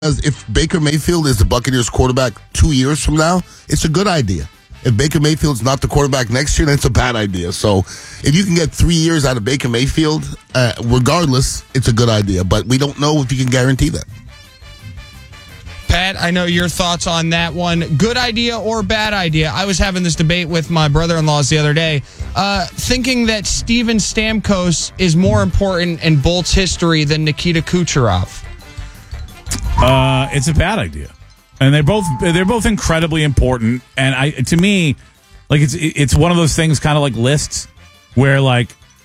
If Baker Mayfield is the Buccaneers quarterback 2 years from now, it's a good idea. If Baker Mayfield's not the quarterback next year, then it's a bad idea. So if you can get 3 years out of Baker Mayfield, regardless, it's a good idea. But we don't know if you can guarantee that. Pat, I know your thoughts on that one. Good idea or bad idea? I was having this debate with my brother-in-laws the other day, thinking that Steven Stamkos is more important in Bolts history than Nikita Kucherov. It's a bad idea, and they're both incredibly important. And to me, like it's one of those things, kind of like lists, where like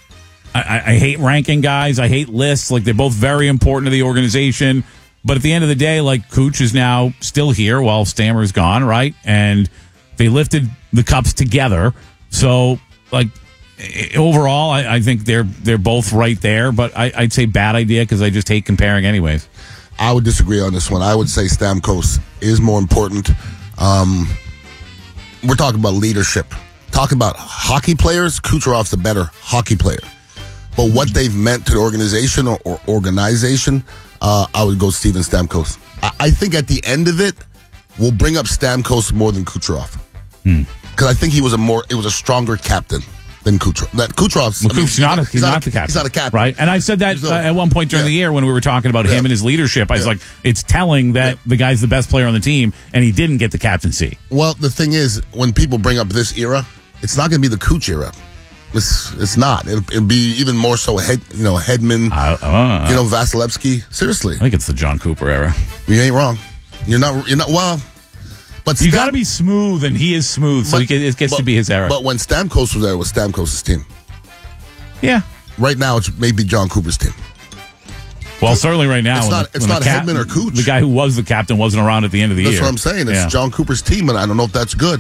I hate ranking guys, I hate lists. Like they're both very important to the organization, but at the end of the day, like Cooch is now still here while Stammer's gone, right? And they lifted the cups together, so like overall, I think they're both right there. But I'd say bad idea because I just hate comparing, anyways. I would disagree on this one. I would say Stamkos is more important. We're talking about leadership. Talking about hockey players, Kucherov's the better hockey player. But what they've meant to the organization or organization, I would go Steven Stamkos. I think at the end of it, we'll bring up Stamkos more than Kucherov. Because I think it was a stronger captain than Kucherov. He's not the captain. He's not a captain. Right. And I said that at one point during the year when we were talking about him and his leadership. I was like, it's telling that the guy's the best player on the team, and he didn't get the captaincy. Well, the thing is, when people bring up this era, it's not going to be the Cooch era. It's not. It'll be even more so Hedman, Vasilevsky. Seriously. I think it's the John Cooper era. You ain't wrong. You're not, well... But you got to be smooth, and he is smooth, so it gets to be his era. But when Stamkos was there, it was Stamkos' team. Yeah. Right now, it's maybe John Cooper's team. Well, certainly right now. It's not Hedman or Cooch. The guy who was the captain wasn't around at the end of the year. That's what I'm saying. It's John Cooper's team, and I don't know if that's good.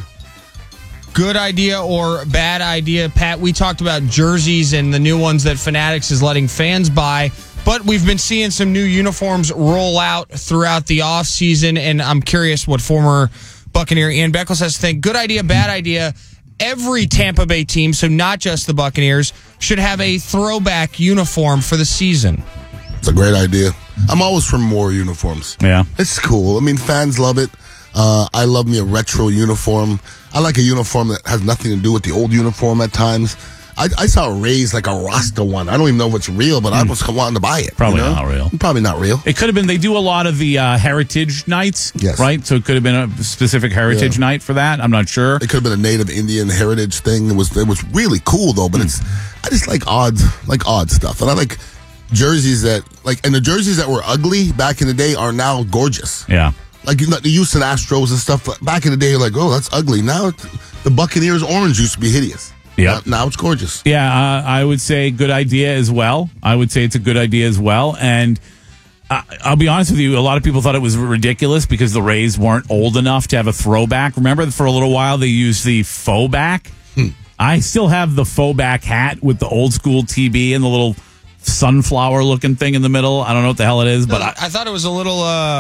Good idea or bad idea, Pat? We talked about jerseys and the new ones that Fanatics is letting fans buy. But we've been seeing some new uniforms roll out throughout the offseason, and I'm curious what former Buccaneer Ian Beckles has to think. Good idea, bad idea. Every Tampa Bay team, so not just the Buccaneers, should have a throwback uniform for the season. It's a great idea. I'm always for more uniforms. Yeah. It's cool. I mean, fans love it. I love me a retro uniform. I like a uniform that has nothing to do with the old uniform at times. I saw Rays like a Rasta one. I don't even know if it's real, but I was wanting to buy it. Probably not real. Probably not real. It could have been. They do a lot of the heritage nights, yes, right? So it could have been a specific heritage night for that. I'm not sure. It could have been a Native Indian heritage thing. It was really cool though. But I just like odd stuff, and I like jerseys and the jerseys that were ugly back in the day are now gorgeous. Yeah. Like the Houston Astros and stuff. Back in the day, you're like, oh, that's ugly. Now the Buccaneers orange used to be hideous. Yeah. Now it's gorgeous. Yeah, I would say good idea as well. I would say it's a good idea as well. And I'll be honest with you, a lot of people thought it was ridiculous because the Rays weren't old enough to have a throwback. Remember, for a little while, they used the faux back? I still have the faux back hat with the old school TB and the little sunflower-looking thing in the middle. I don't know what the hell it is, but I thought it was a little,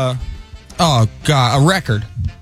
a record.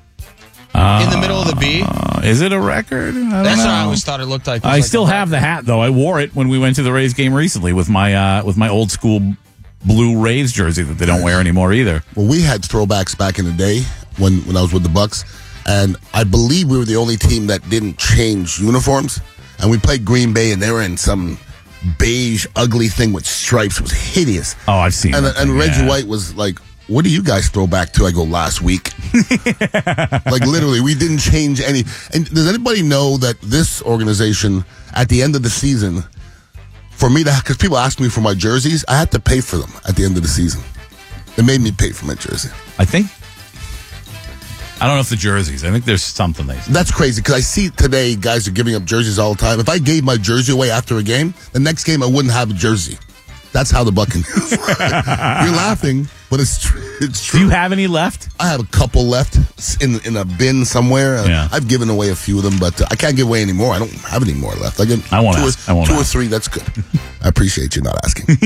In the middle of the B? Is it a record? That's what I always thought it looked like. I still have the hat, though. I wore it when we went to the Rays game recently with my old school blue Rays jersey that they don't wear anymore either. Well, we had throwbacks back in the day when I was with the Bucks, and I believe we were the only team that didn't change uniforms. And we played Green Bay, and they were in some beige, ugly thing with stripes. It was hideous. Oh, I've seen it. And Reggie White was like, what do you guys throw back to? I go, last week. Like, literally, we didn't change any. And does anybody know that this organization, at the end of the season, for me to, because people ask me for my jerseys, I had to pay for them at the end of the season. They made me pay for my jersey. I don't know if the jerseys. I think there's something they say. That's crazy, because I see today guys are giving up jerseys all the time. If I gave my jersey away after a game, the next game I wouldn't have a jersey. That's how the Buccaneers work. You're laughing, but it's true. Do you have any left? I have a couple left in a bin somewhere. Yeah. I've given away a few of them, but I can't give away any more. I don't have any more left. I won't ask. Two or three, that's good. I appreciate you not asking.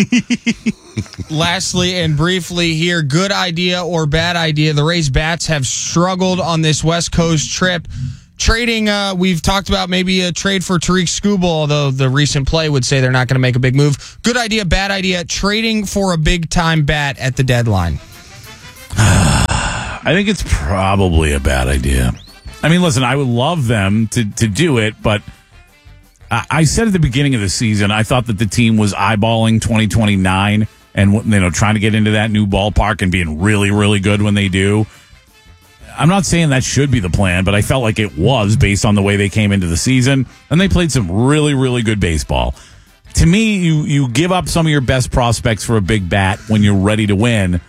Lastly and briefly here, good idea or bad idea, the Rays bats have struggled on this West Coast trip. Trading, we've talked about maybe a trade for Tariq Skubal, although the recent play would say they're not going to make a big move. Good idea, bad idea, trading for a big-time bat at the deadline. I think it's probably a bad idea. I mean, listen, I would love them to do it, but I said at the beginning of the season, I thought that the team was eyeballing 2029 and trying to get into that new ballpark and being really, really good when they do. I'm not saying that should be the plan, but I felt like it was based on the way they came into the season, and they played some really, really good baseball. To me, you give up some of your best prospects for a big bat when you're ready to win,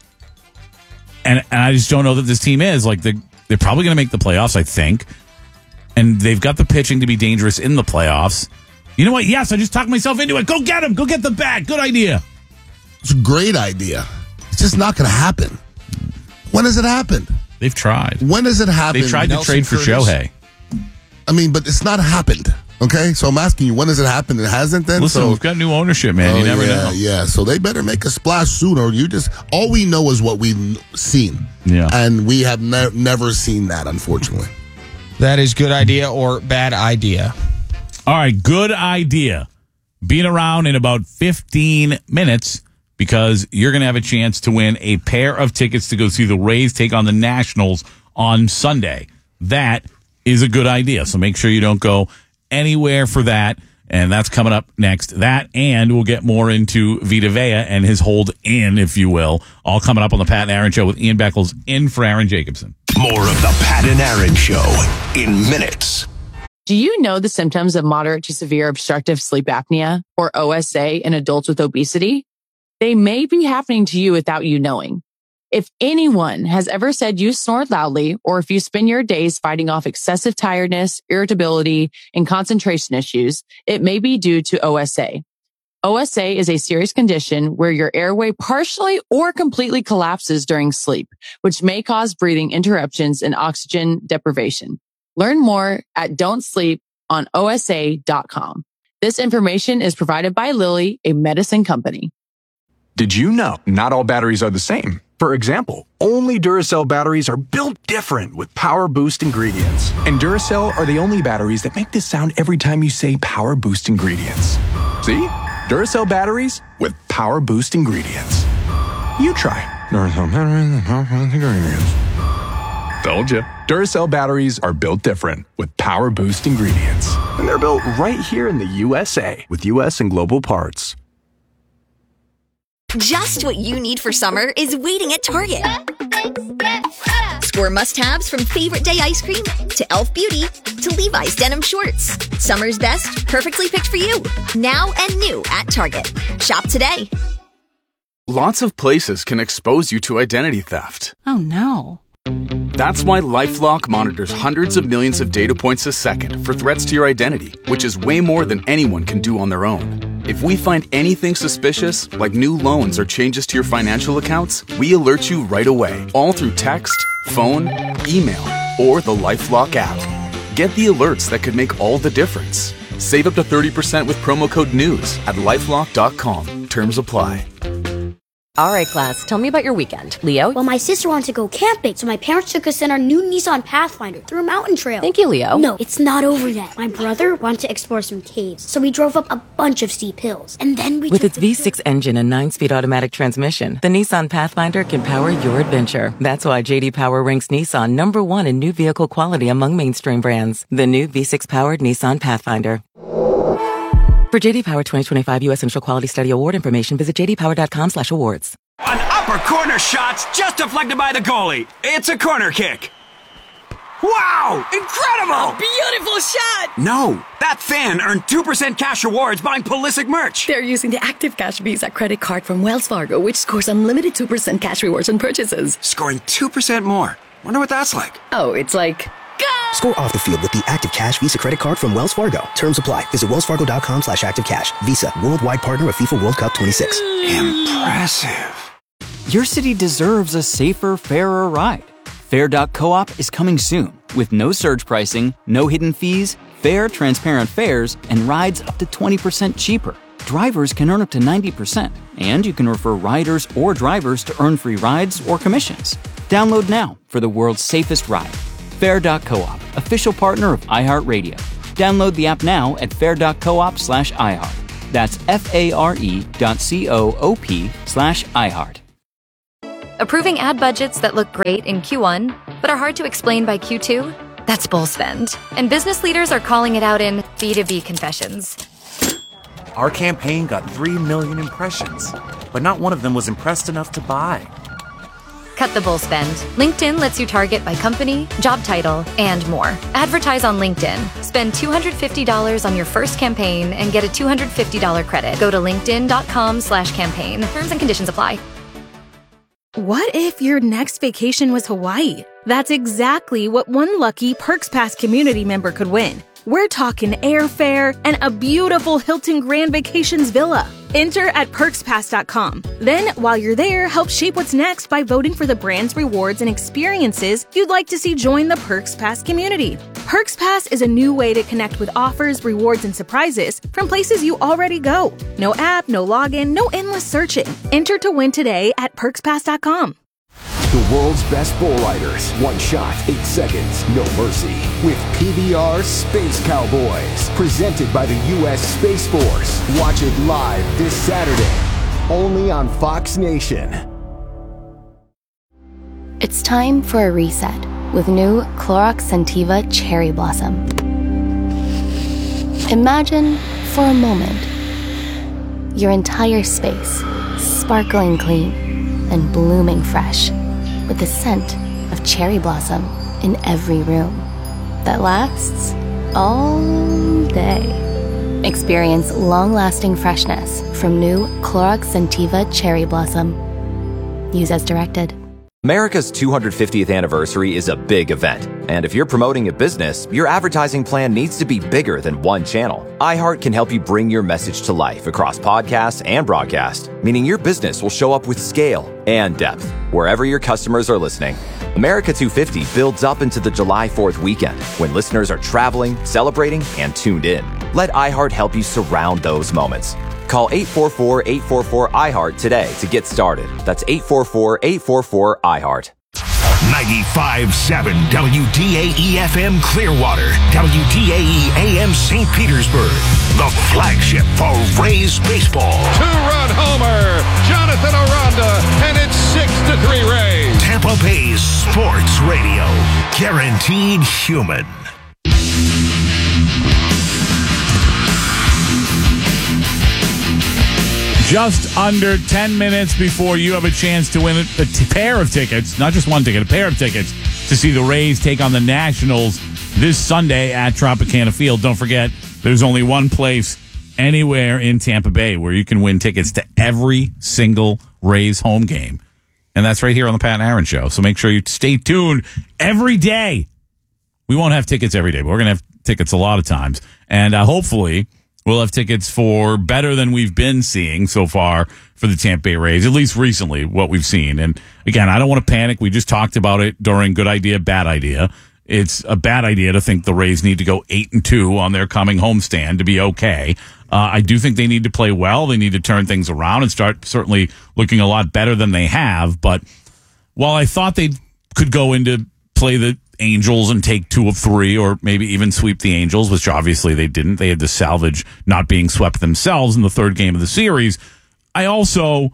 and I just don't know that this team is. Like, they're probably going to make the playoffs, I think, and they've got the pitching to be dangerous in the playoffs. You know what? Yes, I just talked myself into it. Go get him. Go get the bat. Good idea. It's a great idea. It's just not going to happen. When has it happened? They've tried. When has it happened? They tried to trade for Shohei. I mean, but it's not happened. Okay? So I'm asking you, when has it happened? It hasn't then? Listen, we've got new ownership, man. You never know. Yeah, so they better make a splash sooner. All we know is what we've seen. Yeah. And we have never seen that, unfortunately. That is good idea or bad idea. All right, good idea. Being around in about 15 minutes because you're going to have a chance to win a pair of tickets to go see the Rays take on the Nationals on Sunday. That is a good idea. So make sure you don't go anywhere for that. And that's coming up next. That, and we'll get more into Vita Vea and his hold in, if you will, all coming up on the Pat and Aaron Show with Ian Beckles in for Aaron Jacobson. More of the Pat and Aaron Show in minutes. Do you know the symptoms of moderate to severe obstructive sleep apnea, or OSA, in adults with obesity? They may be happening to you without you knowing. If anyone has ever said you snore loudly, or if you spend your days fighting off excessive tiredness, irritability, and concentration issues, it may be due to OSA. OSA is a serious condition where your airway partially or completely collapses during sleep, which may cause breathing interruptions and oxygen deprivation. Learn more at don'tsleeponosa.com. This information is provided by Lilly, a medicine company. Did you know not all batteries are the same? For example, only Duracell batteries are built different with Power Boost ingredients. And Duracell are the only batteries that make this sound every time you say Power Boost ingredients. See? Duracell batteries with Power Boost ingredients. You try Duracell batteries with Power Boost ingredients. Told you. Duracell batteries are built different with Power Boost ingredients. And they're built right here in the USA with US and global parts. Just what you need for summer is waiting at Target. Score must-haves from favorite day ice cream to Elf Beauty to Levi's denim shorts. Summer's best, perfectly picked for you. Now and new at Target. Shop today. Lots of places can expose you to identity theft. Oh no. That's why LifeLock monitors hundreds of millions of data points a second for threats to your identity, which is way more than anyone can do on their own. If we find anything suspicious, like new loans or changes to your financial accounts, we alert you right away, all through text, phone, email, or the LifeLock app. Get the alerts that could make all the difference. Save up to 30% with promo code NEWS at LifeLock.com. Terms apply. All right, class, tell me about your weekend. Leo? Well, my sister wanted to go camping, so my parents took us in our new Nissan Pathfinder through a mountain trail. Thank you, Leo. No, it's not over yet. My brother wanted to explore some caves, so we drove up a bunch of steep hills. And then we With its V6 engine and 9-speed automatic transmission, the Nissan Pathfinder can power your adventure. That's why J.D. Power ranks Nissan #1 in new vehicle quality among mainstream brands. The new V6-powered Nissan Pathfinder. For J.D. Power 2025 U.S. Initial Quality Study Award information, visit jdpower.com/awards. An upper corner shot's just deflected by the goalie. It's a corner kick. Wow! Incredible! A beautiful shot! No, that fan earned 2% cash rewards buying Pulisic merch. They're using the Active Cash Visa credit card from Wells Fargo, which scores unlimited 2% cash rewards on purchases. Scoring 2% more. Wonder what that's like. Oh, it's like... Score off the field with the Active Cash Visa credit card from Wells Fargo. Terms apply. Visit wellsfargo.com/activecash. Visa, worldwide partner of FIFA World Cup 26. Impressive. Your city deserves a safer, fairer ride. Fair.coop is coming soon with no surge pricing, no hidden fees, fair, transparent fares, and rides up to 20% cheaper. Drivers can earn up to 90%, and you can refer riders or drivers to earn free rides or commissions. Download now for the world's safest ride. Fair.coop, official partner of iHeartRadio. Download the app now at fair.coop/iHeart. That's FARE.coop/iHeart. Approving ad budgets that look great in Q1, but are hard to explain by Q2? That's bull spend. And business leaders are calling it out in B2B confessions. Our campaign got 3 million impressions, but not one of them was impressed enough to buy. Cut the bull spend. LinkedIn lets you target by company, job title, and more. Advertise on LinkedIn. Spend $250 on your first campaign and get a $250 credit. Go to linkedin.com/campaign. Terms and conditions apply. What if your next vacation was Hawaii? That's exactly what one lucky Perks Pass community member could win. We're talking airfare and a beautiful Hilton Grand Vacations villa. Enter at perkspass.com. Then, while you're there, help shape what's next by voting for the brands, rewards, and experiences you'd like to see join the Perks Pass community. Perks Pass is a new way to connect with offers, rewards, and surprises from places you already go. No app, no login, no endless searching. Enter to win today at perkspass.com. The world's best bull riders. One shot, 8 seconds, no mercy. With PBR Space Cowboys. Presented by the U.S. Space Force. Watch it live this Saturday. Only on Fox Nation. It's time for a reset with new Clorox Scentiva Cherry Blossom. Imagine, for a moment, your entire space sparkling clean and blooming fresh, with the scent of cherry blossom in every room that lasts all day. Experience long-lasting freshness from new Clorox Scentiva Cherry Blossom. Use as directed. America's 250th anniversary is a big event, and if you're promoting a business, your advertising plan needs to be bigger than one channel. iHeart can help you bring your message to life across podcasts and broadcast, meaning your business will show up with scale and depth wherever your customers are listening. America 250 builds up into the July 4th weekend when listeners are traveling, celebrating, and tuned in. Let iHeart help you surround those moments. Call 844-844-iHeart today to get started. That's 844-844-iHeart. 95.7 WDAE-FM Clearwater, WDAE AM St. Petersburg, the flagship for Rays baseball. Two-run homer, Jonathan Aranda, and it's 6-3 Rays. Tampa Bay's sports radio, guaranteed human. Just under 10 minutes before you have a chance to win a pair of tickets, not just one ticket, a pair of tickets to see the Rays take on the Nationals this Sunday at Tropicana Field. Don't forget, there's only one place anywhere in Tampa Bay where you can win tickets to every single Rays home game. And that's right here on the Pat and Aaron Show. So make sure you stay tuned every day. We won't have tickets every day, but we're going to have tickets a lot of times. And hopefully we'll have tickets for better than we've been seeing so far for the Tampa Bay Rays, at least recently, what we've seen. And again, I don't want to panic. We just talked about it during Good Idea, Bad Idea. It's a bad idea to think the Rays need to go 8-2 on their coming homestand to be okay. I do think they need to play well. They need to turn things around and start certainly looking a lot better than they have. But while I thought they could go into play the Angels and take 2 of 3, or maybe even sweep the Angels, which obviously they didn't. They had to salvage not being swept themselves in the third game of the series. I also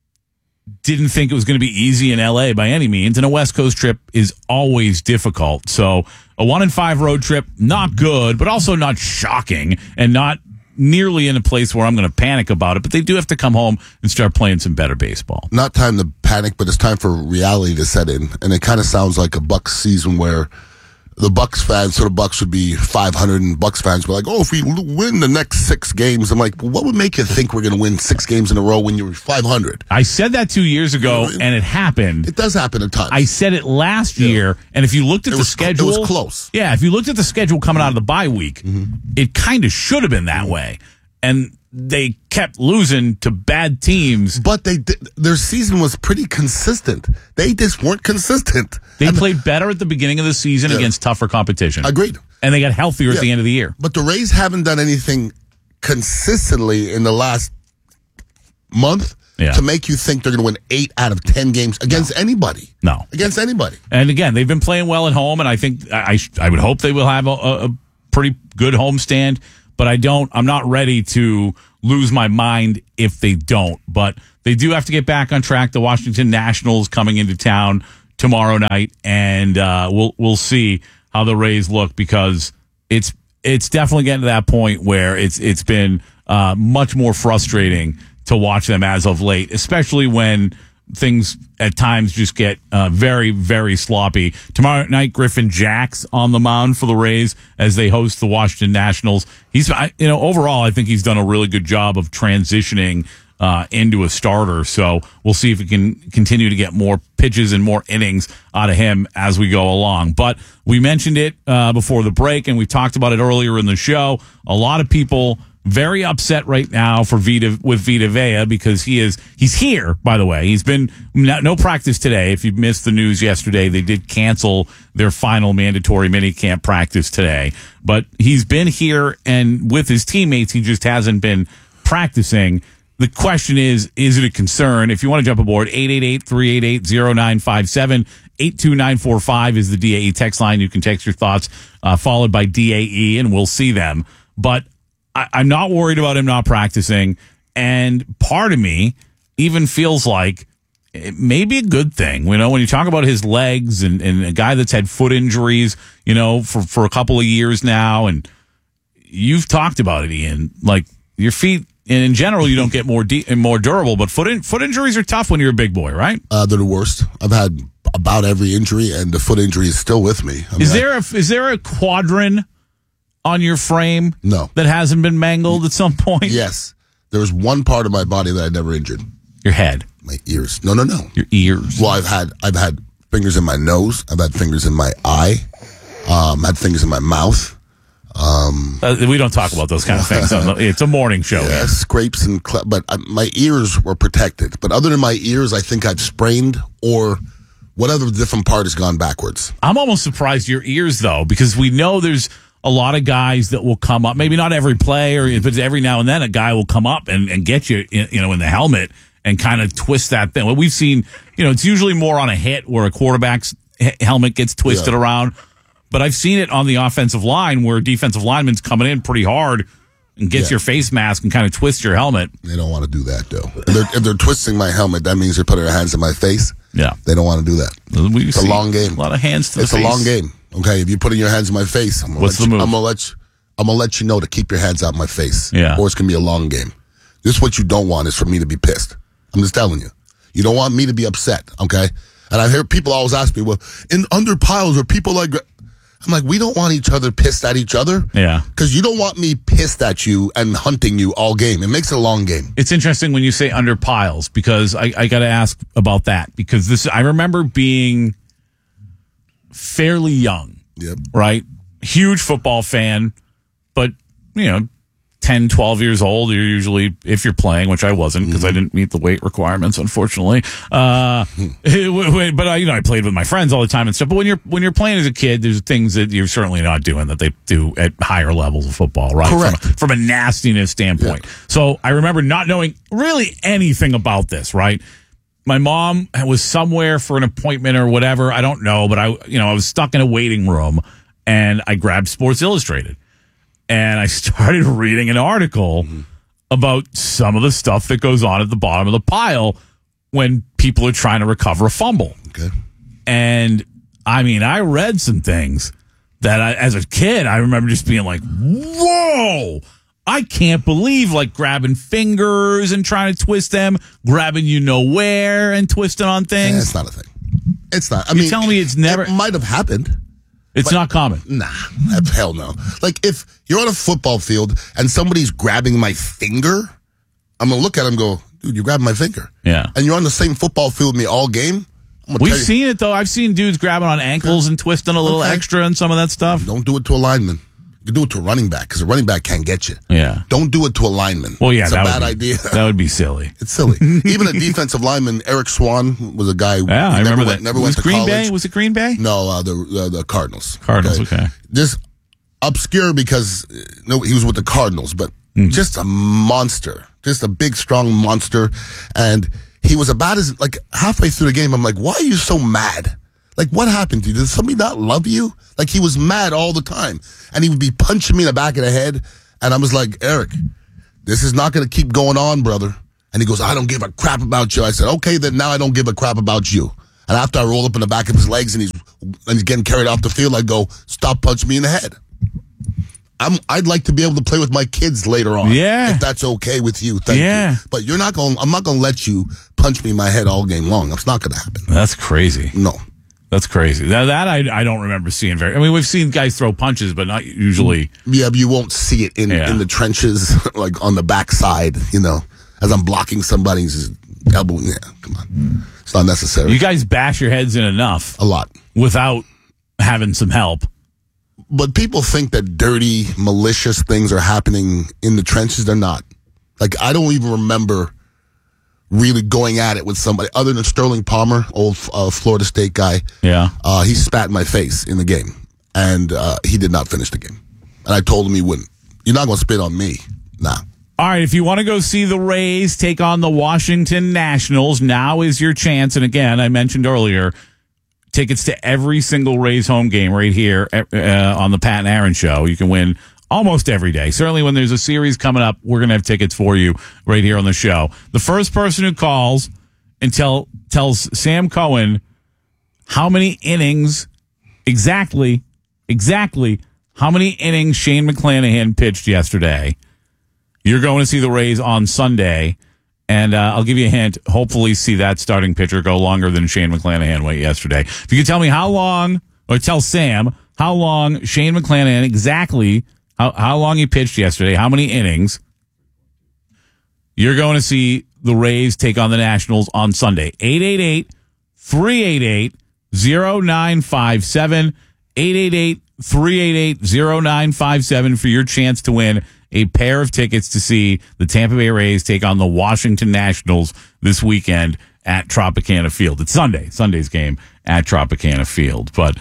didn't think it was going to be easy in LA by any means, and a West Coast trip is always difficult. So a 1-5 road trip, not good, but also not shocking, and not nearly in a place where I'm going to panic about it. But they do have to come home and start playing some better baseball. Not time to panic, but it's time for reality to set in. And it kind of sounds like a Bucks season where the Bucks fans, so the Bucks would be 500, and Bucks fans were like, oh, if we win the next 6 games, I'm like, well, what would make you think we're going to win 6 games in a row when you're 500? I said that 2 years ago, and it happened. It does happen at times. I said it last year, and if you looked at the schedule, it was close. Yeah, if you looked at the schedule coming out of the bye week, it kind of should have been that way. And they kept losing to bad teams. But their season was pretty consistent. They just weren't consistent. They played better at the beginning of the season against tougher competition. Agreed. And they got healthier at the end of the year. But the Rays haven't done anything consistently in the last month to make you think they're going to win 8 out of 10 games against anybody. No. Against anybody. And again, they've been playing well at home, and I think I would hope they will have a pretty good homestand. But I'm not ready to lose my mind if they don't. But they do have to get back on track. The Washington Nationals coming into town tomorrow night, and we'll see how the Rays look, because it's definitely getting to that point where it's been much more frustrating to watch them as of late, especially when things at times just get very, very sloppy. Tomorrow night, Griffin Jack's on the mound for the Rays as they host the Washington Nationals. He's, overall, I think he's done a really good job of transitioning into a starter. So we'll see if we can continue to get more pitches and more innings out of him as we go along. But we mentioned it before the break, and we talked about it earlier in the show. A lot of people very upset right now for Vita Vea, because he's here, by the way. He's been no practice today. If you missed the news yesterday, they did cancel their final mandatory minicamp practice today. But he's been here, and with his teammates, he just hasn't been practicing. The question is it a concern? If you want to jump aboard, 888-388-0957, 82945 is the DAE text line. You can text your thoughts, followed by DAE, and we'll see them. But I'm not worried about him not practicing, and part of me even feels like it may be a good thing. When you talk about his legs and a guy that's had foot injuries, for a couple of years now, and you've talked about it, Ian, like your feet, and in general, you don't get more durable, but foot injuries are tough when you're a big boy, right? They're the worst. I've had about every injury, and the foot injury is still with me. Is there a quadrant on your frame? No. That hasn't been mangled at some point? Yes. There's one part of my body that I never injured. Your head. My ears. No. Your ears. Well, I've had fingers in my nose. I've had fingers in my eye. Had fingers in my mouth. We don't talk about those kind of things. It's a morning show. Yeah, scrapes but my ears were protected. But other than my ears, I think I've sprained or whatever different part has gone backwards. I'm almost surprised your ears, though, because we know there's a lot of guys that will come up, maybe not every play, but every now and then a guy will come up and get you, in the helmet and kind of twist that thing. What we've seen, it's usually more on a hit where a quarterback's helmet gets twisted around. But I've seen it on the offensive line where defensive lineman's coming in pretty hard and gets your face mask and kind of twist your helmet. They don't want to do that, though. If they're twisting my helmet, that means they're putting their hands in my face. Yeah. They don't want to do that. It's a long game. A lot of hands to the face. It's a long game. Okay, if you're putting your hands in my face, what's the move? I'm gonna let you know to keep your hands out my face. Yeah. Or it's gonna be a long game. This is what you don't want, is for me to be pissed. I'm just telling you. You don't want me to be upset, okay? And I hear people always ask me, well, under piles are people like... I'm like, we don't want each other pissed at each other. Yeah. Because you don't want me pissed at you and hunting you all game. It makes it a long game. It's interesting when you say under piles, because I got to ask about that, because I remember being fairly young. Yep. Right? Huge football fan, but, 10, 12 years old, you're usually, if you're playing, which I wasn't because I didn't meet the weight requirements, unfortunately. But I played with my friends all the time and stuff. But when you're playing as a kid, there's things that you're certainly not doing that they do at higher levels of football, right? Correct. From a nastiness standpoint. Yeah. So I remember not knowing really anything about this, right? My mom was somewhere for an appointment or whatever. I don't know, but I was stuck in a waiting room and I grabbed Sports Illustrated. And I started reading an article about some of the stuff that goes on at the bottom of the pile when people are trying to recover a fumble. Okay. And I read some things that as a kid, I remember just being like, whoa, I can't believe, like, grabbing fingers and trying to twist them, grabbing where and twisting on things. It's not a thing. It's not. You're telling me it's never... It might have happened. It's not common. Nah, hell no. Like, if you're on a football field and somebody's grabbing my finger, I'm going to look at him and go, dude, you grabbed my finger. Yeah. And you're on the same football field with me all game. We've seen it, though. I've seen dudes grabbing on ankles and twisting a little extra and some of that stuff. Don't do it to a lineman. You can do it to a running back, because a running back can't get you. Yeah. Don't do it to a lineman. Well, yeah, it's a bad idea. That would be silly. It's silly. Even a defensive lineman, Eric Swan, was a guy. Yeah, I remember that. Never went to Green college. Bay? Was it Green Bay? No, the Cardinals. Cardinals, okay. Just obscure because he was with the Cardinals, but just a monster, just a big, strong monster, and he was about as like halfway through the game. I'm like, why are you so mad? Like, what happened to you? Did somebody not love you? Like, he was mad all the time. And he would be punching me in the back of the head. And I was like, Eric, this is not going to keep going on, brother. And he goes, I don't give a crap about you. I said, okay, then now I don't give a crap about you. And after I roll up in the back of his legs and he's getting carried off the field, I go, stop punching me in the head. I'd like to be able to play with my kids later on. Yeah. If that's okay with you. Thank you. But I'm not going to let you punch me in my head all game long. That's not going to happen. That's crazy. No. That's crazy. That I don't remember seeing very. I mean, we've seen guys throw punches, but not usually. Yeah, but you won't see it in the trenches, like on the backside, as I'm blocking somebody's elbow. Yeah, come on. It's not necessary. You guys bash your heads in enough. A lot. Without having some help. But people think that dirty, malicious things are happening in the trenches. They're not. Like, I don't even remember really going at it with somebody other than Sterling Palmer, old Florida State guy. Yeah. He spat in my face in the game, and he did not finish the game. And I told him he wouldn't. You're not going to spit on me. Nah. All right, if you want to go see the Rays take on the Washington Nationals, now is your chance. And again, I mentioned earlier, tickets to every single Rays home game right here on the Pat and Aaron Show. You can win almost every day. Certainly when there's a series coming up, we're going to have tickets for you right here on the show. The first person who calls and tells Sam Cohen how many innings, exactly how many innings Shane McClanahan pitched yesterday, you're going to see the Rays on Sunday. And I'll give you a hint. Hopefully see that starting pitcher go longer than Shane McClanahan went yesterday. If you could tell me how long, or tell Sam how long Shane McClanahan exactly, how long he pitched yesterday, how many innings, you're going to see the Rays take on the Nationals on Sunday. 888-388-0957. 888-388-0957 for your chance to win a pair of tickets to see the Tampa Bay Rays take on the Washington Nationals this weekend at Tropicana Field. It's Sunday's game at Tropicana Field. But,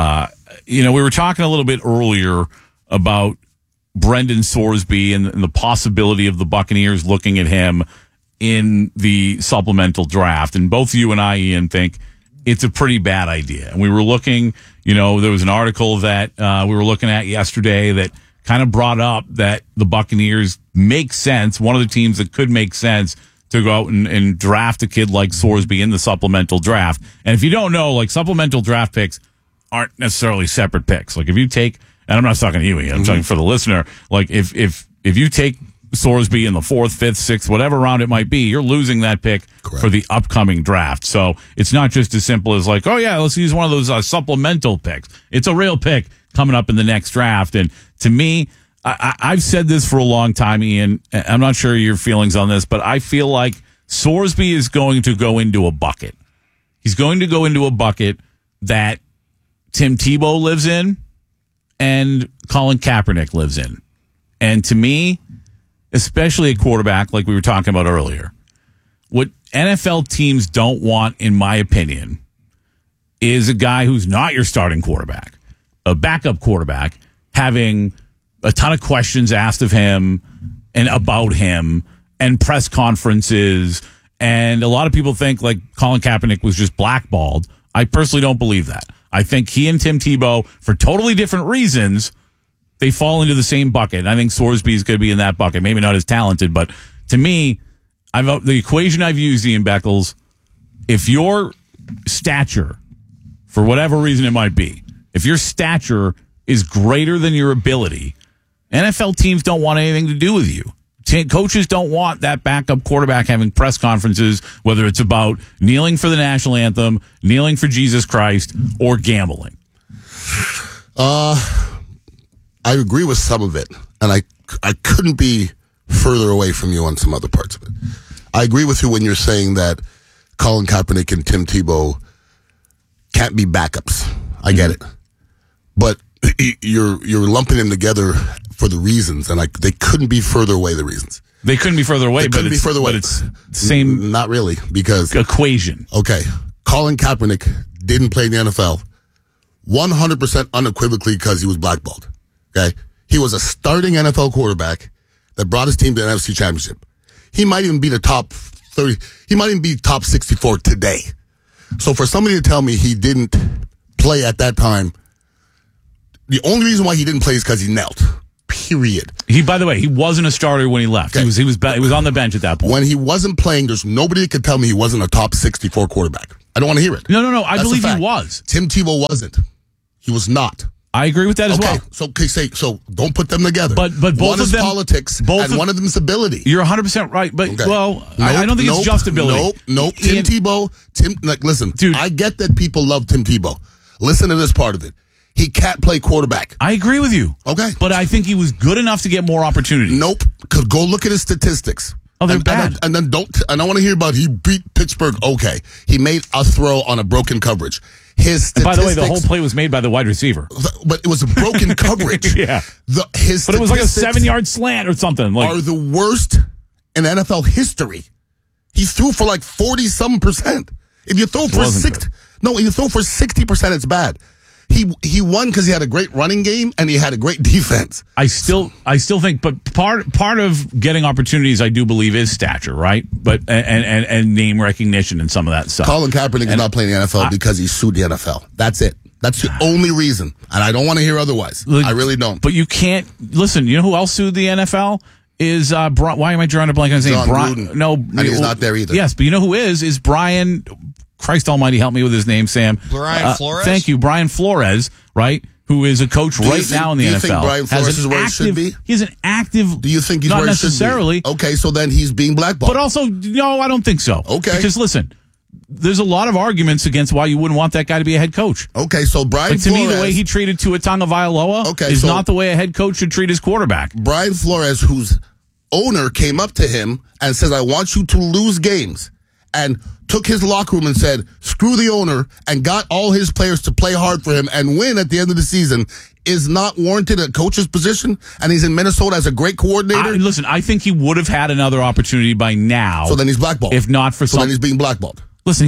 we were talking a little bit earlier about Brendan Sorsby and the possibility of the Buccaneers looking at him in the supplemental draft. And both you and I, Ian, think it's a pretty bad idea. And we were looking, there was an article that we were looking at yesterday that kind of brought up that the Buccaneers make sense, one of the teams that could make sense to go out and draft a kid like Sorsby in the supplemental draft. And if you don't know, like, supplemental draft picks aren't necessarily separate picks. Like, if you take, and I'm not talking to you, Ian, I'm talking for the listener, like, if you take Sorsby in the 4th, 5th, 6th, whatever round it might be, you're losing that pick for the upcoming draft. So it's not just as simple as like, oh yeah, let's use one of those supplemental picks. It's a real pick coming up in the next draft. And to me, I've said this for a long time, Ian. I'm not sure your feelings on this, but I feel like Sorsby is going to go into a bucket. He's going to go into a bucket that Tim Tebow lives in and Colin Kaepernick lives in. And to me, especially a quarterback like we were talking about earlier, what NFL teams don't want, in my opinion, is a guy who's not your starting quarterback, a backup quarterback, having a ton of questions asked of him and about him and press conferences. And a lot of people think like Colin Kaepernick was just blackballed. I personally don't believe that. I think he and Tim Tebow, for totally different reasons, they fall into the same bucket. And I think Sorsby is going to be in that bucket. Maybe not as talented, but to me, the equation I've used, Ian Beckles, if your stature, for whatever reason it might be, if your stature is greater than your ability, NFL teams don't want anything to do with you. Coaches don't want that backup quarterback having press conferences, whether it's about kneeling for the national anthem, kneeling for Jesus Christ, or gambling. I agree with some of it, and I couldn't be further away from you on some other parts of it. I agree with you when you're saying that Colin Kaepernick and Tim Tebow can't be backups. I get it. But you're lumping them together for the reasons, and they couldn't be further away, the reasons. They couldn't be further away, but it's same. Not really, because equation. Okay. Colin Kaepernick didn't play in the NFL 100% unequivocally because he was blackballed. Okay. He was a starting NFL quarterback that brought his team to the NFC Championship. He might even be the top 30. He might even be top 64 today. So for somebody to tell me he didn't play at that time, the only reason why he didn't play is because he knelt. period. By the way, he wasn't a starter when he left. Okay. He was on the bench at that point. When he wasn't playing, there's nobody that could tell me he wasn't a top 64 quarterback. I don't want to hear it. No. I believe he was. Tim Tebow wasn't. He was not. I agree with that as well. So don't put them together. But both one of is them, politics, and one of them is ability. You're 100% right. But I don't think it's just ability. Nope. Tim Tebow. Listen, dude. I get that people love Tim Tebow. Listen to this part of it. He can't play quarterback. I agree with you. Okay. But I think he was good enough to get more opportunities. Nope. Because go look at his statistics. Oh, they're bad. And then I don't want to hear about he beat Pittsburgh. Okay. He made a throw on a broken coverage. His statistics. And by the way, the whole play was made by the wide receiver. But it was a broken coverage. Yeah. But it was like a 7-yard slant or something. Are the worst in NFL history. He threw for like 40-some%. If you throw for 60%, it's bad. He won because he had a great running game and he had a great defense. I still think, but part of getting opportunities, I do believe, is stature, right? But and name recognition and some of that stuff. Colin Kaepernick is not playing the NFL because he sued the NFL. That's it. That's the only reason, and I don't want to hear otherwise. I really don't. But you can't listen. You know who else sued the NFL? Is why am I drawing a blank on his name? Gruden. No, and he's not there either. Yes, but you know who is Brian. Christ Almighty, help me with his name, Sam. Brian Flores. Thank you, Brian Flores. Right, who is a coach now in the NFL? Do you think Brian Flores is where he should be? He's an active. Do you think he's not where he should be? necessarily? Okay, so then he's being blackballed. But also, no, I don't think so. Okay, because listen. There's a lot of arguments against why you wouldn't want that guy to be a head coach. Okay, so Brian to Flores, me, the way he treated Tua Tagovailoa is not the way a head coach should treat his quarterback. Brian Flores, whose owner came up to him and says, I want you to lose games, and took his locker room and said, screw the owner, and got all his players to play hard for him and win at the end of the season, is not warranted a coach's position, and he's in Minnesota as a great coordinator. Listen, I think he would have had another opportunity by now. So then he's blackballed. If not for then he's being blackballed. Listen,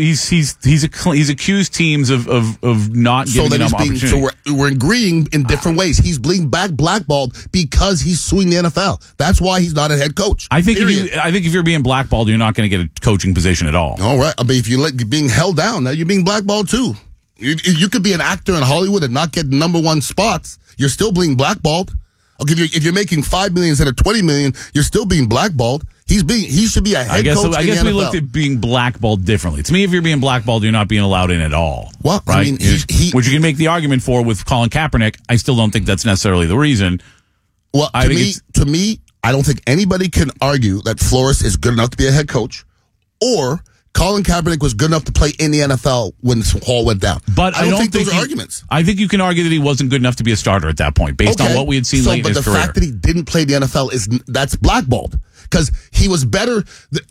he's accused teams of not giving them opportunity. So we're agreeing in different ways. He's being blackballed because he's suing the NFL. That's why he's not a head coach. I think if you're being blackballed, you're not going to get a coaching position at all. All right, I mean, if you're being held down, now you're being blackballed too. You could be an actor in Hollywood and not get #1 spots. You're still being blackballed. Okay, if you're making $5 million instead of $20 million, you're still being blackballed. He should be a head coach. I guess we looked at being blackballed differently. To me, if you're being blackballed, you're not being allowed in at all. Well, right? I mean, which you can make the argument for with Colin Kaepernick. I still don't think that's necessarily the reason. Well, to me, I don't think anybody can argue that Flores is good enough to be a head coach, or Colin Kaepernick was good enough to play in the NFL when this all went down. But I don't think those are arguments. I think you can argue that he wasn't good enough to be a starter at that point, based on what we had seen late in his career. But the fact that he didn't play the NFL that's blackballed. Because he was better.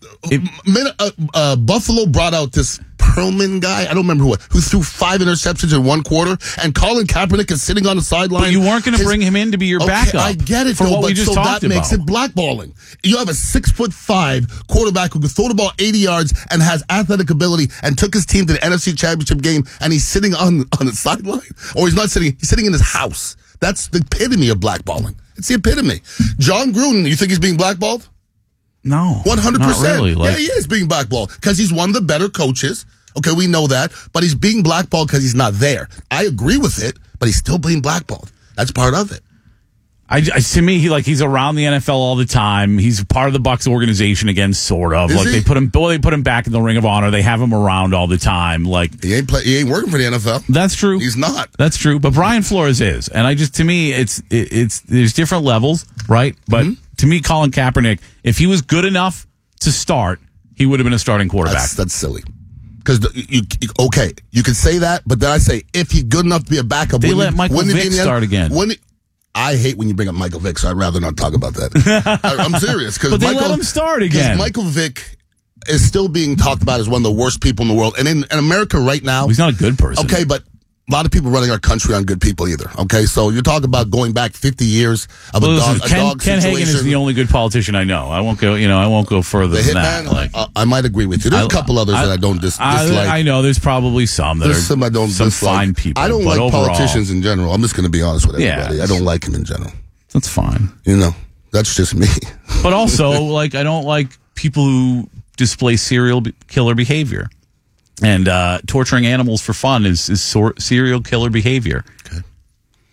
Buffalo brought out this Perlman guy, I don't remember who threw 5 interceptions in 1 quarter, and Colin Kaepernick is sitting on the sideline. But you weren't going to bring him in to be your backup. I get it, for what we just talked that makes it blackballing. You have a 6'5" quarterback who can throw the ball 80 yards and has athletic ability and took his team to the NFC Championship game, and he's sitting on the sideline, or he's not sitting. He's sitting in his house. That's the epitome of blackballing. It's the epitome. John Gruden, you think he's being blackballed? No, 100%. Not really. Yeah, he is being blackballed because he's one of the better coaches. Okay, we know that, but he's being blackballed because he's not there. I agree with it, but he's still being blackballed. That's part of it. To me, he's around the NFL all the time. He's part of the Bucs organization again, sort of. Is he? They put him back in the Ring of Honor. They have him around all the time. He ain't working for the NFL. That's true. He's not. That's true. But Brian Flores is, and to me, it's there's different levels, right? But to me, Colin Kaepernick, if he was good enough to start, he would have been a starting quarterback. That's silly. Because you can say that, but then I say if he's good enough to be a backup, they let Michael Vick start again. I hate when you bring up Michael Vick, so I'd rather not talk about that. I'm serious. But they let him start again. Michael Vick is still being talked about as one of the worst people in the world. And in America right now... He's not a good person. Okay, but a lot of people running our country aren't good people either. Okay, so you're talking about going back 50 years of a dog Ken situation. Hagen is the only good politician I know. I won't go further than that. I might agree with you. There's a couple others that I don't dislike. I know there's probably some that some I don't dislike. Fine people. I don't like politicians in general. I'm just going to be honest with everybody. I don't like them in general. That's fine. That's just me. But also, I don't like people who display serial killer behavior. And torturing animals for fun is serial killer behavior. Okay.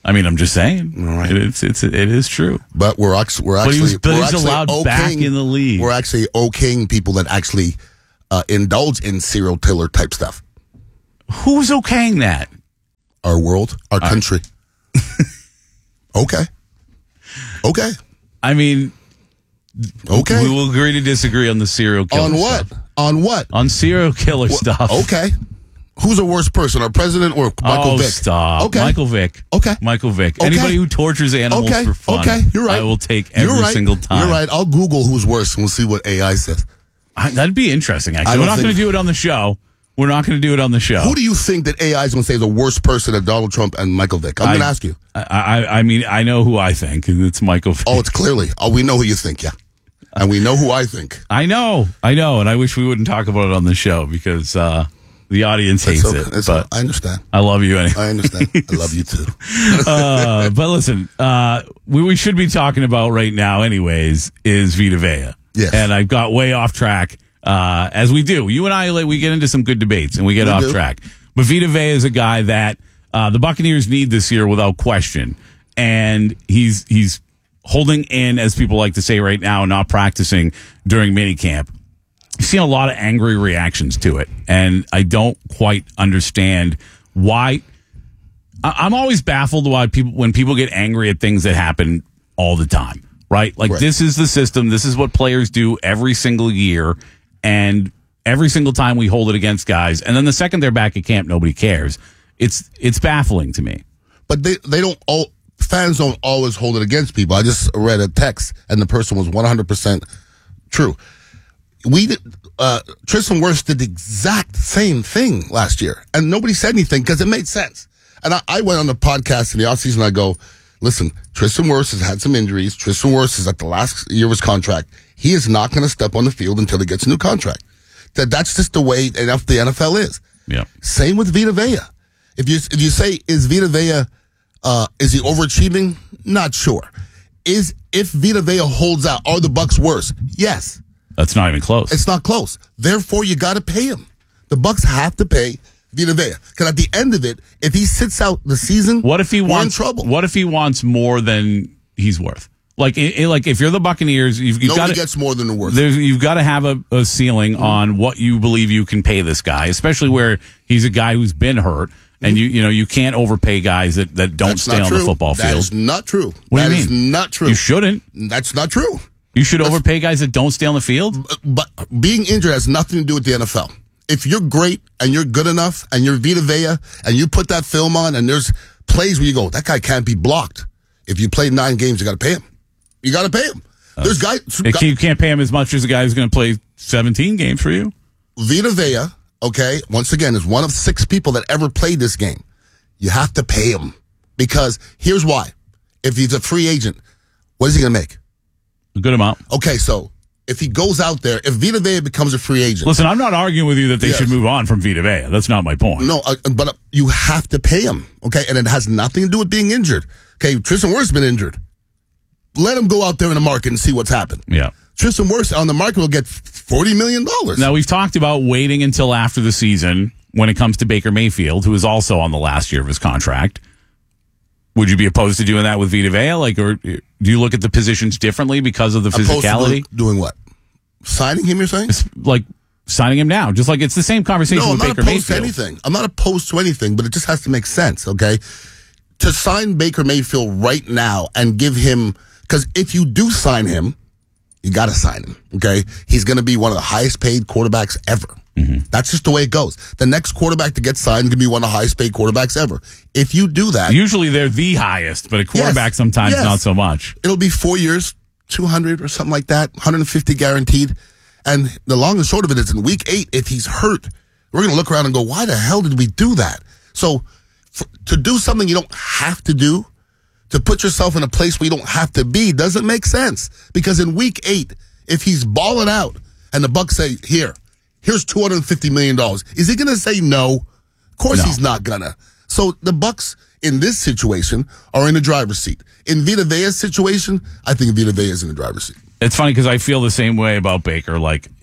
I mean, I'm just saying. All right. It is true. But we're actually he's allowed back in the league. We're actually okaying people that actually indulge in serial killer type stuff. Who's okaying that? Our world, our country. Okay. I mean, okay. We will agree to disagree on the serial killer On what? stuff. On what? On serial killer stuff. Okay. Who's a worse person, our president or Michael Vick? Stop. Okay. Michael Vick. Okay. Michael Vick. Okay. Anybody who tortures animals for fun. Okay, you're right. I will take every single time. You're right. I'll Google who's worse and we'll see what AI says. That'd be interesting, actually. We're not going to do it on the show. We're not going to do it on the show. Who do you think that AI is going to say is the worst person of Donald Trump and Michael Vick? I'm going to ask you. I mean, I know who I think. It's Michael Vick. Oh, it's clearly. Oh, we know who you think, yeah. And we know who I think. I know. And I wish we wouldn't talk about it on the show because the audience hates it. But I understand. I love you anyway. I understand. I love you too. But listen, we should be talking about right now anyways is Vita Vea. Yes. And I've got way off track, as we do. You and I, we get into some good debates and we get off track. But Vita Vea is a guy that the Buccaneers need this year without question. And he's holding in, as people like to say right now, not practicing during minicamp. I've seen a lot of angry reactions to it, and I don't quite understand why. I'm always baffled when people get angry at things that happen all the time, right? This is the system. This is what players do every single year, and every single time we hold it against guys. And then the second they're back at camp, nobody cares. It's baffling to me. But they don't all. Fans don't always hold it against people. I just read a text, and the person was 100% true. Tristan Wirfs did the exact same thing last year, and nobody said anything because it made sense. And I went on the podcast in the offseason, I go, listen, Tristan Wirfs has had some injuries. Tristan Wirfs is at the last year of his contract. He is not going to step on the field until he gets a new contract. That's just the way the NFL is. Yeah. Same with Vita Vea. If you say, is Vita Vea... is he overachieving? Not sure. If Vita Vea holds out, are the Bucks worse? Yes. That's not even close. It's not close. Therefore, you got to pay him. The Bucks have to pay Vita Vea because at the end of it, if he sits out the season, we're in trouble. What if he wants more than he's worth? If you're the Buccaneers, nobody gets more than they're worth. You've got to have a ceiling on what you believe you can pay this guy, especially where he's a guy who's been hurt. And you can't overpay guys that don't stay on the football field. That is not true. What do you mean? That is not true. You shouldn't. That's not true. You should overpay guys that don't stay on the field? But being injured has nothing to do with the NFL. If you're great and you're good enough and you're Vita Vea and you put that film on and there's plays where you go, that guy can't be blocked. If you play 9 games, you got to pay him. You got to pay him. There's guys. You can't pay him as much as a guy who's going to play 17 games for you. Vita Vea, okay, once again, is one of 6 people that ever played this game. You have to pay him because here's why. If he's a free agent, what is he going to make? A good amount. Okay, so if he goes out there, if Vita Vea becomes a free agent. Listen, I'm not arguing with you that they should move on from Vita Vea. That's not my point. No, but you have to pay him, okay? And it has nothing to do with being injured. Okay, Tristan Wirfs has been injured. Let him go out there in the market and see what's happened. Yeah. Tristan Wirfs on the market will get $40 million. Now, we've talked about waiting until after the season when it comes to Baker Mayfield, who is also on the last year of his contract. Would you be opposed to doing that with Vita Vea? Or do you look at the positions differently because of the physicality? Doing what? Signing him, you're saying? It's like signing him now. Just like it's the same conversation with Baker Mayfield. I'm not opposed to anything, but it just has to make sense, okay? To sign Baker Mayfield right now and give him, because if you do sign him, you got to sign him, okay? He's going to be one of the highest paid quarterbacks ever. Mm-hmm. That's just the way it goes. The next quarterback to get signed can be one of the highest paid quarterbacks ever. If you do that. Usually they're the highest, but a quarterback sometimes not so much. It'll be 4 years, 200 or something like that, 150 guaranteed. And the long and short of it is in week 8, if he's hurt, we're going to look around and go, why the hell did we do that? So to do something you don't have to do, to put yourself in a place where you don't have to be, doesn't make sense. Because in week 8, if he's balling out and the Bucs say, here's $250 million, is he going to say no? Of course he's not going to. So the Bucs in this situation are in the driver's seat. In Vita Vea's situation, I think Vita Vea is in the driver's seat. It's funny because I feel the same way about Baker.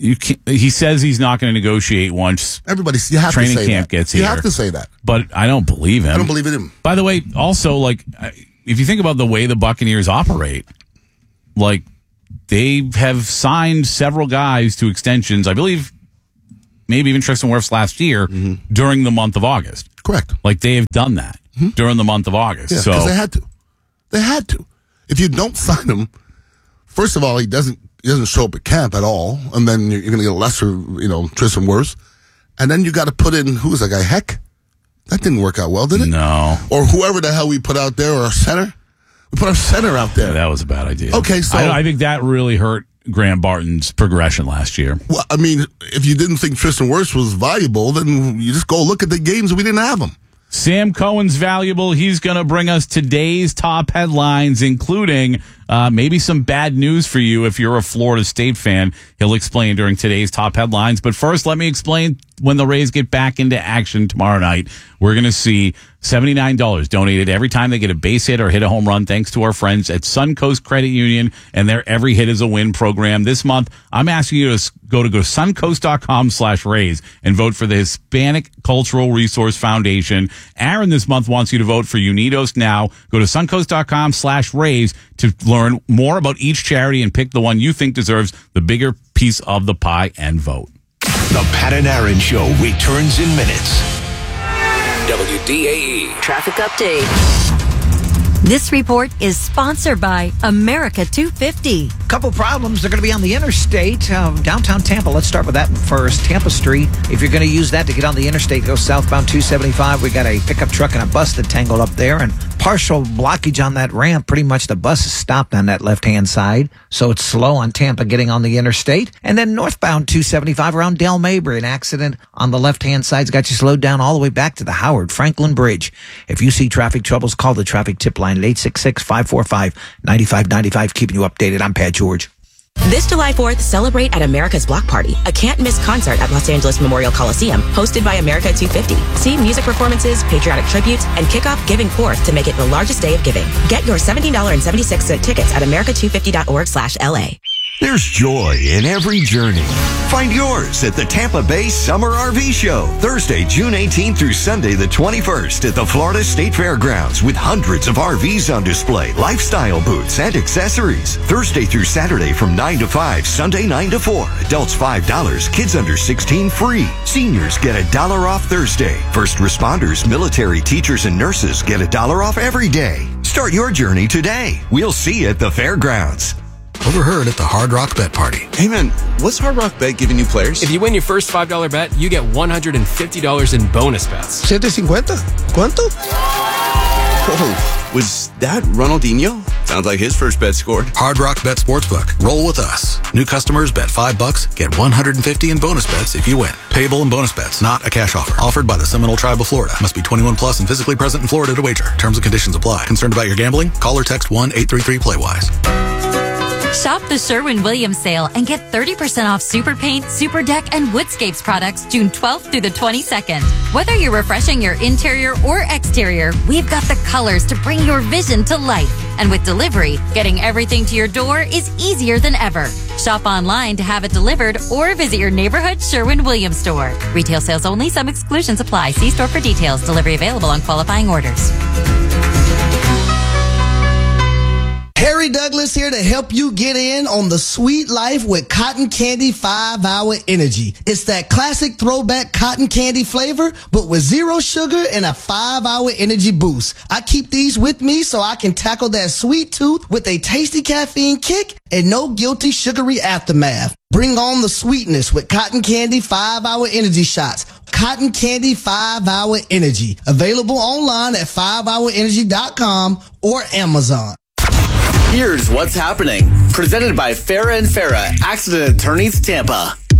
he says he's not going to negotiate once you have training to say camp that. gets here. You have to say that. But I don't believe him. I don't believe in him. By the way, also, like, if you think about the way the Buccaneers operate, like, they have signed several guys to extensions, I believe, maybe even Tristan Wirfs last year, during the month of August. Correct. Like, they have done that during the month of August. Yeah, so because they had to. They had to. If you don't sign him, first of all, he doesn't show up at camp at all, and then you're going to get a lesser, Tristan Wirfs. And then you got to put in, who was that guy, Heck? That didn't work out well, did it? No. Or whoever the hell we put out there, or our center. We put our center out there. Yeah, that was a bad idea. Okay, so I think that really hurt Graham Barton's progression last year. Well, I mean, if you didn't think Tristan Wirfs was valuable, then you just go look at the games and we didn't have him. Sam Cohen's valuable. He's going to bring us today's top headlines, including maybe some bad news for you if you're a Florida State fan. He'll explain during today's top headlines. But first, let me explain when the Rays get back into action tomorrow night. We're going to see $79 donated every time they get a base hit or hit a home run, thanks to our friends at Suncoast Credit Union and their Every Hit is a Win program. This month, I'm asking you to go to suncoast.com/Rays and vote for the Hispanic Cultural Resource Foundation. Aaron this month wants you to vote for Unidos Now. Go to suncoast.com/Rays to learn more about each charity and pick the one you think deserves the bigger piece of the pie and vote. The Pat and Aaron Show returns in minutes. WDAE Traffic Update. This report is sponsored by America 250. Couple problems. They're going to be on the interstate, downtown Tampa. Let's start with that first. Tampa Street. If you're going to use that to get on the interstate, go southbound 275. We got a pickup truck and a bus that tangled up there, and partial blockage on that ramp. Pretty much the bus is stopped on that left-hand side, so it's slow on Tampa getting on the interstate. And then northbound 275 around Del Mabry, an accident on the left-hand side's got you slowed down all the way back to the Howard Franklin Bridge. If you see traffic troubles, call the traffic tip line at 866-545-9595, keeping you updated. I'm Pat George. This July 4th, celebrate at America's Block Party, a can't-miss concert at Los Angeles Memorial Coliseum, hosted by America 250. See music performances, patriotic tributes, and kick off Giving Forth to make it the largest day of giving. Get your $17.76 tickets at america250.org/LA. There's joy in every journey. Find yours at the Tampa Bay Summer RV Show, Thursday, June 18th through Sunday, the 21st at the Florida State Fairgrounds, with hundreds of RVs on display, lifestyle booths, and accessories. Thursday through Saturday from 9 to 5, Sunday 9 to 4. Adults $5, kids under 16 free. Seniors get $1 off Thursday. First responders, military, teachers, and nurses get $1 off every day. Start your journey today. We'll see you at the fairgrounds. Overheard at the Hard Rock Bet Party. Hey man, what's Hard Rock Bet giving new players? If you win your first $5 bet, you get $150 in bonus bets. $750? ¿Cuánto? Whoa, was that Ronaldinho? Sounds like his first bet scored. Hard Rock Bet Sportsbook. Roll with us. New customers bet $5, get $150 in bonus bets if you win. Payable in bonus bets, not a cash offer. Offered by the Seminole Tribe of Florida. Must be 21 plus and physically present in Florida to wager. Terms and conditions apply. Concerned about your gambling? Call or text 1-833-PLAY-WISE. Shop the Sherwin-Williams sale and get 30% off Super Paint, Super Deck, and Woodscapes products June 12th through the 22nd. Whether you're refreshing your interior or exterior, we've got the colors to bring your vision to life. And with delivery, getting everything to your door is easier than ever. Shop online to have it delivered or visit your neighborhood Sherwin-Williams store. Retail sales only. Some exclusions apply. See store for details. Delivery available on qualifying orders. Harry Douglas here to help you get in on the sweet life with Cotton Candy 5-Hour Energy. It's that classic throwback cotton candy flavor, but with zero sugar and a 5-hour energy boost. I keep these with me so I can tackle that sweet tooth with a tasty caffeine kick and no guilty sugary aftermath. Bring on the sweetness with Cotton Candy 5-Hour Energy Shots. Cotton Candy 5-Hour Energy. Available online at 5hourenergy.com or Amazon. Here's what's happening. Presented by Farah and Farah, Accident Attorneys Tampa.